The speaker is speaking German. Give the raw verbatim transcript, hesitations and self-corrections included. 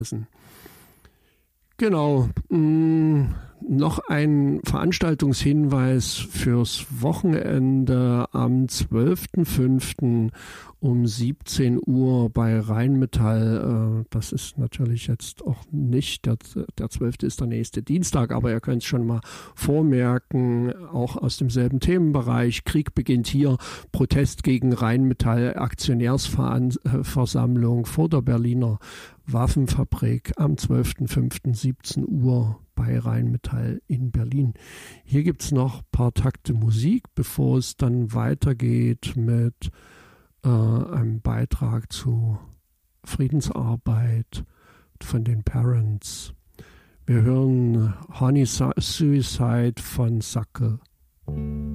Genau. Mh, noch ein Veranstaltungshinweis fürs Wochenende am zwölften fünften um siebzehn Uhr bei Rheinmetall. Äh, das ist natürlich jetzt auch nicht, der, der zwölfte ist der nächste Dienstag, aber ihr könnt es schon mal vormerken, auch aus demselben Themenbereich. Krieg beginnt hier, Protest gegen Rheinmetall, Aktionärsversammlung vor der Berliner Waffenfabrik am zwölften fünften siebzehn Uhr bei Rheinmetall in Berlin. Hier gibt es noch ein paar Takte Musik, bevor es dann weitergeht mit äh, einem Beitrag zu Friedensarbeit von den Parents. Wir hören Honey Suicide von Sackel.